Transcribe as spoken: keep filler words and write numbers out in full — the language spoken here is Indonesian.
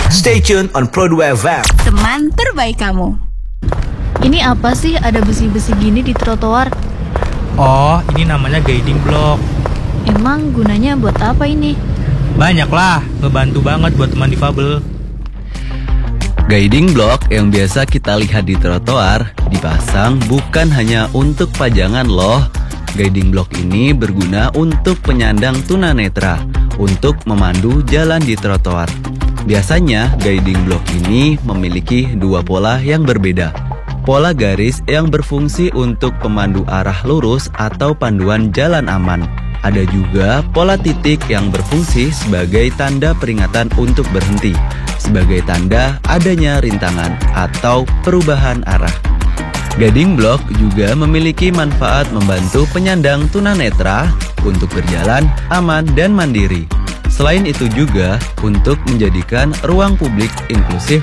Stay tuned on Pro dua F M. Teman terbaik kamu. Ini apa sih ada besi-besi gini di trotoar? Oh, ini namanya guiding block. Emang gunanya buat apa ini? Banyak lah, ngebantu banget buat teman difabel. Guiding block yang biasa kita lihat di trotoar dipasang bukan hanya untuk pajangan loh. Guiding block ini berguna untuk penyandang tunanetra untuk memandu jalan di trotoar. Biasanya guiding block ini memiliki dua pola yang berbeda. Pola garis yang berfungsi untuk pemandu arah lurus atau panduan jalan aman. Ada juga pola titik yang berfungsi sebagai tanda peringatan untuk berhenti, sebagai tanda adanya rintangan atau perubahan arah. Guiding block juga memiliki manfaat membantu penyandang tunanetra untuk berjalan aman dan mandiri. Selain itu juga untuk menjadikan ruang publik inklusif